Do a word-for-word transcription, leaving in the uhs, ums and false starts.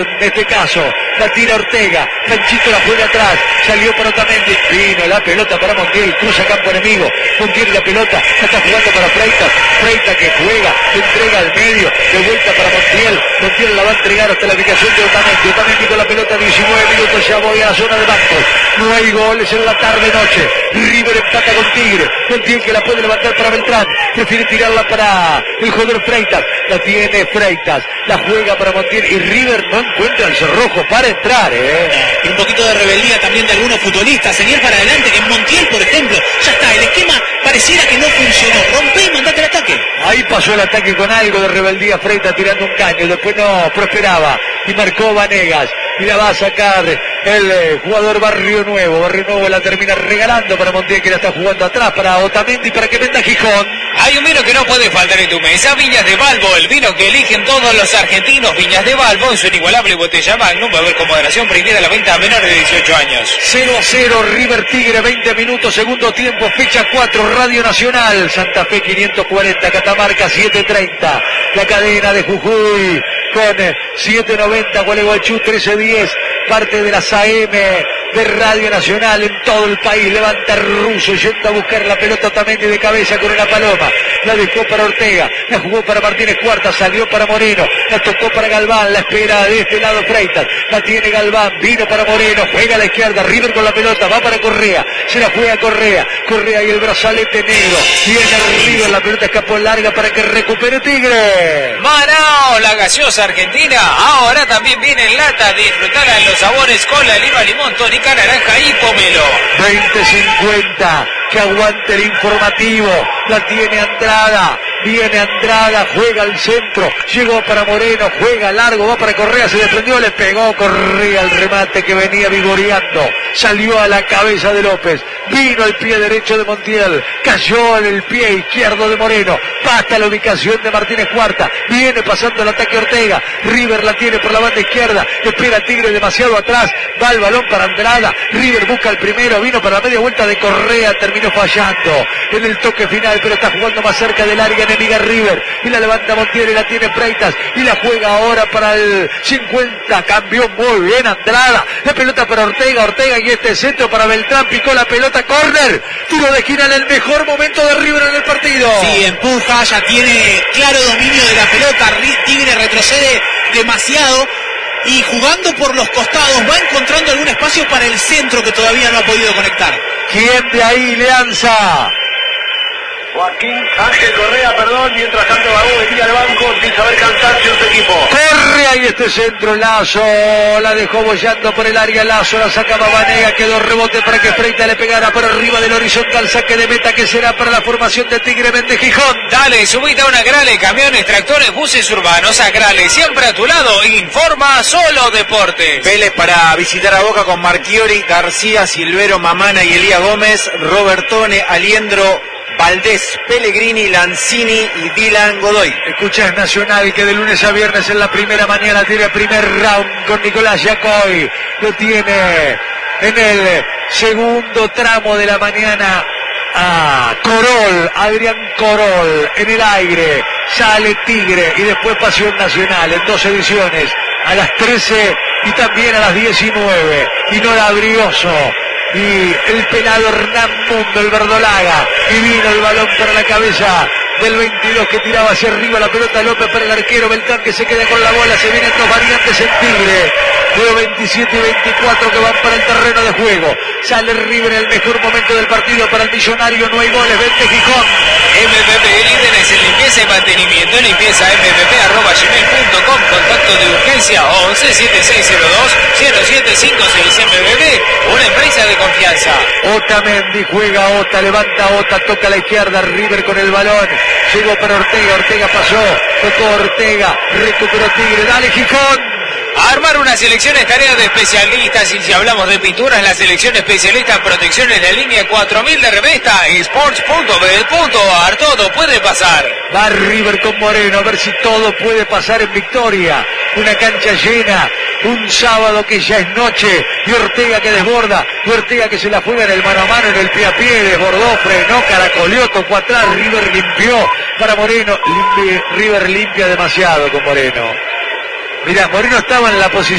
En este caso, la tira Ortega, Panchito la juega atrás, salió para Otamendi, vino la pelota para Montiel, cruza campo enemigo, Montiel la pelota, la está jugando para Freitas, Freitas que juega, entrega al medio, de vuelta para Montiel, Montiel la va a entregar hasta la ubicación de Otamendi, Otamendi con la pelota, diecinueve minutos, ya voy a la zona de bancos, no hay goles en la tarde-noche, River empata con Tigre, Montiel que la puede levantar para Beltrán, prefiere tirarla para el jugador Freitas, la tiene Freitas, la juega para Montiel y River no encuentra el cerrojo para entrar, ¿eh? Y un poquito de rebeldía también de algunos futbolistas, seguir para adelante, en Montiel, por ejemplo, ya está, el esquema pareciera que no funcionó, rompe y mandate el ataque. Ahí pasó el ataque con algo de rebeldía, Freitas tirando un caño, después no prosperaba, y marcó Vanegas, y la va a sacar el eh, jugador Barrio Nuevo, Barrio Nuevo la termina regalando para Montiel, que la está jugando atrás, para Otamendi, para que venda Gijón. Hay un vino que no puede faltar en tu mesa, Viñas de Balbo, el vino que eligen todos los argentinos, Viñas de Balbo, en su inigualable botella Magnum, va a haber con moderación, prohibida la venta a menores de dieciocho años. cero a cero, River Tigre, veinte minutos, segundo tiempo, fecha cuatro, Radio Nacional, Santa Fe quinientos cuarenta, Catamarca setecientos treinta, la cadena de Jujuy con setecientos noventa, Gualeguaychú trece diez, parte de las A M de Radio Nacional en todo el país, levanta Russo, yendo a buscar la pelota también de cabeza con una paloma, la dejó para Ortega, la jugó para Martínez Cuarta, salió para Moreno, la tocó para Galván, la espera de este lado Freitas, la tiene Galván, vino para Moreno, juega a la izquierda, River con la pelota, va para Correa, se la juega Correa, Correa y el brazalete negro, viene River, la pelota escapó larga para que recupere Tigre. Manao, la gaseosa argentina, ahora también viene en lata, disfrutarla en los sabores cola, lima, limón, tónica, naranja y pomelo. veinte cincuenta, que aguante el informativo, la tiene Andrada, viene Andrada, juega al centro, llegó para Moreno, juega largo, va para Correa, se desprendió, le pegó Correa el remate que venía vigoreando, salió a la cabeza de López, vino el pie derecho de Montiel, cayó en el pie izquierdo de Moreno, basta la ubicación de Martínez Cuarta, viene pasando el ataque Ortega, River la tiene por la banda izquierda, espera Tigre demasiado atrás, va el balón para Andrada, River busca el primero, vino para la media vuelta de Correa, terminó fallando en el toque final, pero está jugando más cerca del área enemiga River, y la levanta Montiel y la tiene Freitas, y la juega ahora para el cincuenta, cambió muy bien Andrada, la pelota para Ortega, Ortega y este centro para Beltrán, picó la pelota, córner, tiro de esquina en el mejor momento de River en el partido. Sí, empuja, ya tiene claro dominio de la pelota, Tigre retrocede demasiado, y jugando por los costados va encontrando algún espacio para el centro que todavía no ha podido conectar. ¿Quién de ahí le alza? Joaquín Ángel Correa, perdón, mientras tanto Bagó venía de banco sin saber cansancio en su equipo. Corre ahí este centro, Lazo, la dejó bollando por el área, Lazo, la sacaba Vanega, quedó rebote para que Freitas le pegara por arriba del horizontal, saque de meta que será para la formación de Tigre Vende Gijón. Dale, subite a una Grale, camiones, tractores, buses urbanos, a Grale, siempre a tu lado, informa Solo Deportes. Vélez para visitar a Boca con Marchiori, García, Silvero, Mamana y Elías Gómez, Robertone, Aliendro, Valdés, Pellegrini, Lanzini y Dylan Godoy. Escuchas Nacional que de lunes a viernes en la primera mañana tiene primer round con Nicolás Yacoy. Lo tiene en el segundo tramo de la mañana a Corol, Adrián Corol en el aire. Sale Tigre y después Pasión Nacional en dos ediciones, a las trece y también a las diecinueve. Y Nora Brioso y el pelado Hernán Mundo, el verdolaga, y vino el balón para la cabeza del veintidós que tiraba hacia arriba la pelota, López para el arquero, Beltrán que se queda con la bola, se vienen dos variantes en Tigre, de veintisiete y veinticuatro que van para el terreno de juego, sale River en el mejor momento del partido para el millonario, no hay goles, Vente Gijón. M V P, líderes en limpieza y mantenimiento, limpieza m v p arroba gmail punto com, contacto de urgencia once siete seis cero dos cero siete cinco seis. M V P, una empresa de confianza. Otamendi juega Ota, levanta Ota, toca a la izquierda, River con el balón, llegó para Ortega, Ortega pasó, tocó Ortega, recuperó Tigre, dale Gijón. Armar una selección es tarea de especialistas, y si hablamos de pinturas, la selección especialista en protecciones de línea cuatro mil de revista, sports punto b punto a r, todo puede pasar. Va River con Moreno, a ver si todo puede pasar en victoria. Una cancha llena, un sábado que ya es noche, y Ortega que desborda, y Ortega que se la juega en el mano a mano, en el pie a pie, desbordó, frenó, caracoleó, tocó atrás, River limpió para Moreno, limpie, River limpia demasiado con Moreno. Mirá, Moreno estaba en la posición